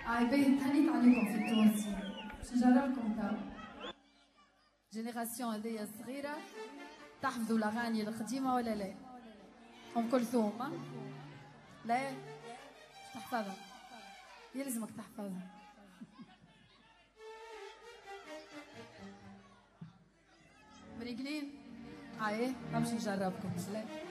باين تهنيت عليكم في التونسي باش نجربكم تو. جينيراسيون هذيا الصغيرة تحفظوا الأغاني القديمة ولا لا؟ أم كلثوم لا مش تحفظها، يلزمك تحفظها. مريقلين؟ نمشي نجربكم.